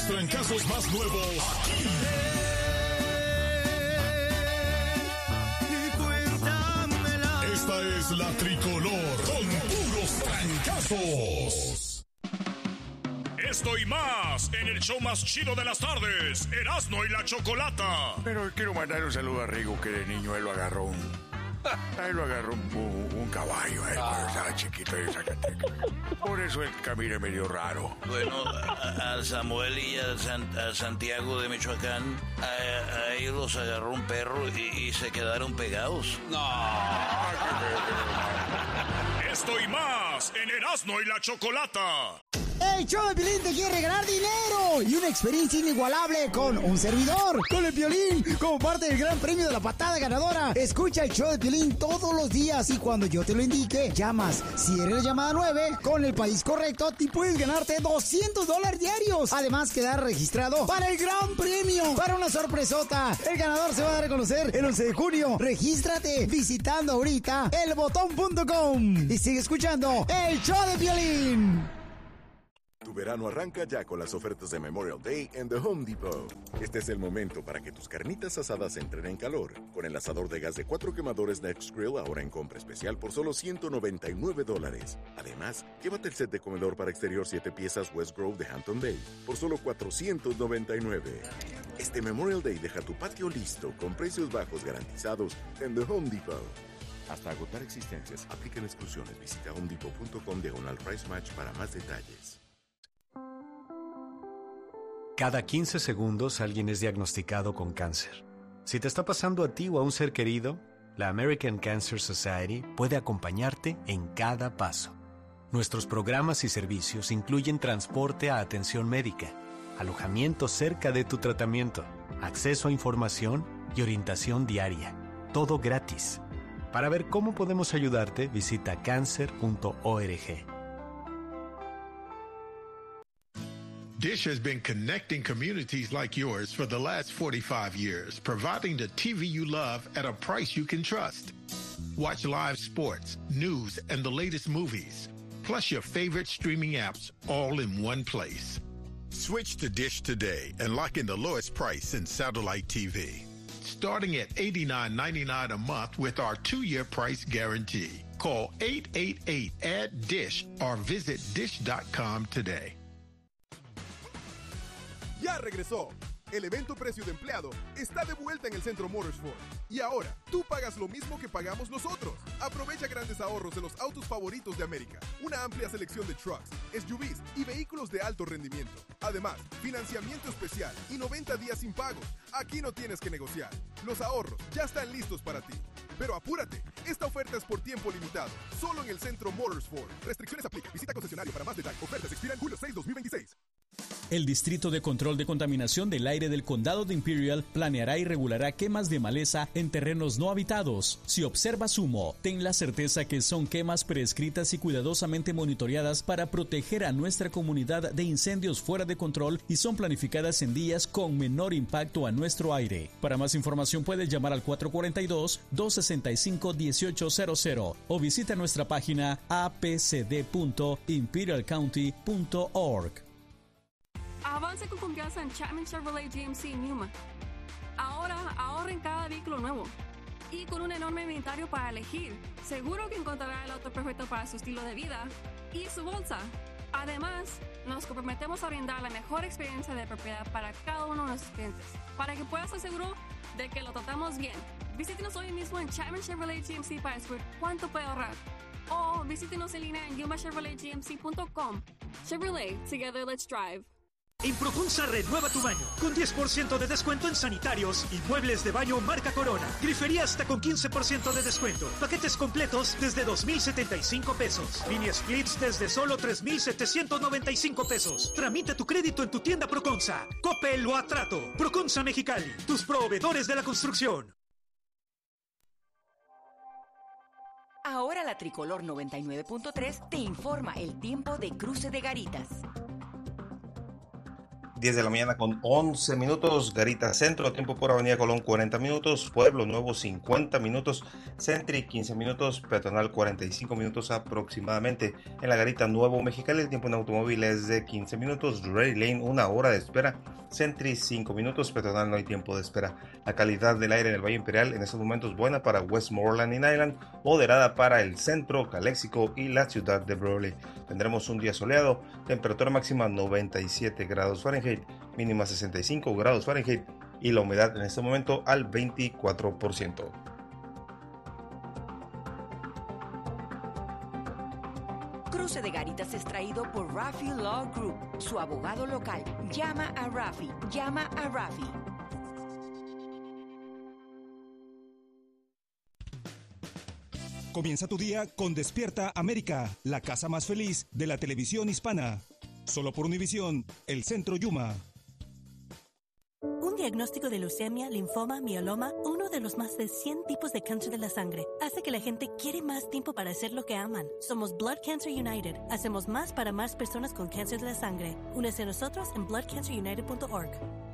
trancazos más nuevos, aquí. Esta es la Tricolor, con puros trancazos. Esto y más en el show más chido de las tardes, Erasmo y la Chocolata. Pero quiero mandar un saludo a Rigo, que de niño él lo agarró un caballo, cuando estaba chiquito de Zacatecas. Por eso él camina medio raro. Bueno, a Samuel y a Santiago de Michoacán, a ellos los agarró un perro y se quedaron pegados. Esto y más en Erasmo y la Chocolata. El show de Piolín te quiere regalar dinero y una experiencia inigualable con un servidor, con el Piolín, como parte del gran premio de la patada ganadora. Escucha el show de Piolín todos los días y cuando yo te lo indique, llamas. Si eres la llamada 9, con el país correcto, te puedes ganarte $200 diarios. Además, quedar registrado para el gran premio, para una sorpresota. El ganador se va a dar a conocer el 11 de junio. Regístrate visitando ahorita elbotón.com y sigue escuchando el show de Piolín. Tu verano arranca ya con las ofertas de Memorial Day en The Home Depot. Este es el momento para que tus carnitas asadas entren en calor. Con el asador de gas de 4 quemadores Next Grill ahora en compra especial por solo $199. Además, llévate el set de comedor para exterior 7 piezas West Grove de Hampton Bay por solo $499. Este Memorial Day deja tu patio listo con precios bajos garantizados en The Home Depot. Hasta agotar existencias, aplican exclusiones. Visita homedepot.com/price match para más detalles. Cada 15 segundos alguien es diagnosticado con cáncer. Si te está pasando a ti o a un ser querido, la American Cancer Society puede acompañarte en cada paso. Nuestros programas y servicios incluyen transporte a atención médica, alojamiento cerca de tu tratamiento, acceso a información y orientación diaria. Todo gratis. Para ver cómo podemos ayudarte, visita cancer.org. Dish has been connecting communities like yours for the last 45 years, providing the TV you love at a price you can trust. Watch live sports, news, and the latest movies, plus your favorite streaming apps all in one place. Switch to Dish today and lock in the lowest price in satellite TV. Starting at $89.99 a month with our 2-year price guarantee. Call 888-ADD-DISH or visit dish.com today. Ya regresó. El evento Precio de Empleado está de vuelta en el Centro Motorsport. Y ahora, tú pagas lo mismo que pagamos nosotros. Aprovecha grandes ahorros de los autos favoritos de América. Una amplia selección de trucks, SUVs y vehículos de alto rendimiento. Además, financiamiento especial y 90 días sin pagos. Aquí no tienes que negociar. Los ahorros ya están listos para ti. Pero apúrate, esta oferta es por tiempo limitado. Solo en el Centro Motorsport. Restricciones aplican. Visita concesionario para más detalles. Ofertas expiran julio 6, 2026. El Distrito de Control de Contaminación del Aire del Condado de Imperial planeará y regulará quemas de maleza en terrenos no habitados. Si observas humo, ten la certeza que son quemas prescritas y cuidadosamente monitoreadas para proteger a nuestra comunidad de incendios fuera de control y son planificadas en días con menor impacto a nuestro aire. Para más información puedes llamar al 442-265-1800 o visita nuestra página apcd.imperialcounty.org. Avance con confianza en Chapman Chevrolet GMC en Yuma. Ahora ahorra en cada vehículo nuevo. Y con un enorme inventario para elegir, seguro que encontrará el auto perfecto para su estilo de vida y su bolsa. Además, nos comprometemos a brindar la mejor experiencia de propiedad para cada uno de nuestros clientes, para que puedas estar seguro de que lo tratamos bien. Visítenos hoy mismo en Chapman Chevrolet GMC para descubrir cuánto puede ahorrar. O visítenos en línea en yumachevroletgmc.com. Chevrolet, together let's drive. En Procunza renueva tu baño con 10% de descuento en sanitarios y muebles de baño marca Corona. Grifería hasta con 15% de descuento. Paquetes completos desde $2,075. Línea splits desde solo $3,795. Tramita tu crédito en tu tienda Procunza. Coppel o Atrato. Procunza Mexicali, tus proveedores de la construcción. Ahora la Tricolor 99.3 te informa el tiempo de Cruce de Garitas. 10 de la mañana con 11 minutos, Garita Centro, tiempo por Avenida Colón 40 minutos, Pueblo Nuevo 50 minutos, Centri 15 minutos, Peatonal 45 minutos aproximadamente. En la Garita Nuevo Mexicali el tiempo en automóvil es de 15 minutos, Ray Lane 1 hora de espera, Centri 5 minutos, Peatonal no hay tiempo de espera. La calidad del aire en el Valle Imperial en estos momentos buena para Westmoreland y Island, moderada para el centro, Calexico y la ciudad de Brawley. Tendremos un día soleado, temperatura máxima 97 grados Fahrenheit, mínima 65 grados Fahrenheit y la humedad en este momento al 24%. Cruce de Garitas es traído por Rafi Law Group, su abogado local. Llama a Rafi, llama a Rafi. Comienza tu día con Despierta América, la casa más feliz de la televisión hispana. Solo por Univisión, el Centro Yuma. Un diagnóstico de leucemia, linfoma, mieloma, uno de los más de 100 tipos de cáncer de la sangre, hace que la gente quiere más tiempo para hacer lo que aman. Somos Blood Cancer United. Hacemos más para más personas con cáncer de la sangre. Únese a nosotros en bloodcancerunited.org.